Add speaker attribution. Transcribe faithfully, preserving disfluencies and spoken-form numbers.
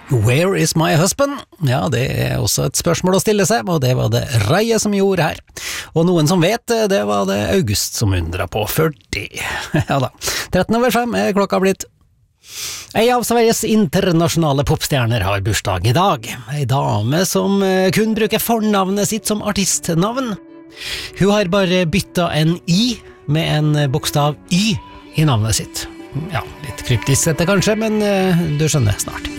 Speaker 1: Where is my husband? Ja, det er også et spørsmål å stille seg, og det var det Reie som gjorde her. Og noen som vet, det var det August som undra på førti. Ja da, tretten over fem er klokka blitt. Ei av Sveriges internasjonale popstjerner har bursdag i dag. Ei dame som kun bruker fornavnet sitt som artistnavn. Hun har bare bytta en I med en bokstav Y i navnet sitt. Ja, litt kryptisk dette kanskje, men du skjønner snart.